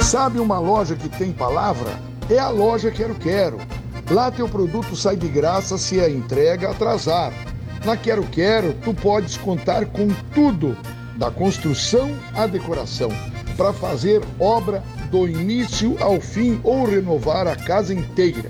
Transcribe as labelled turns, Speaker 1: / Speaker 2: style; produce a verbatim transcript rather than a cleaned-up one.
Speaker 1: Sabe uma loja que tem palavra? É a loja Quero Quero. Lá teu produto sai de graça se a entrega atrasar. Na Quero Quero, tu podes contar com tudo, da construção à decoração, para fazer obra do início ao fim ou renovar a casa inteira.